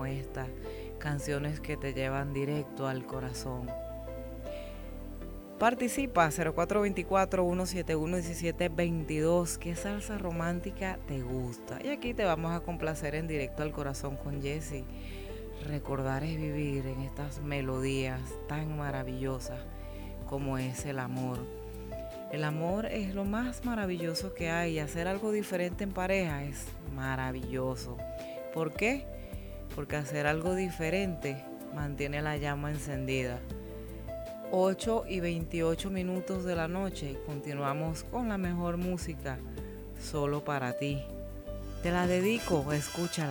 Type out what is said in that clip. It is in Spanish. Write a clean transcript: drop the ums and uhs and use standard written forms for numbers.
como esta, canciones que te llevan directo al corazón. Participa 0424-171-1722. ¿Qué salsa romántica te gusta? Y aquí te vamos a complacer en directo al corazón con Jessy. Recordar es vivir en estas melodías tan maravillosas como es el amor. El amor es lo más maravilloso que hay y hacer algo diferente en pareja es maravilloso. ¿Por qué? Porque hacer algo diferente mantiene la llama encendida. 8:28 de la noche y continuamos con la mejor música solo para ti. Te la dedico, escúchala.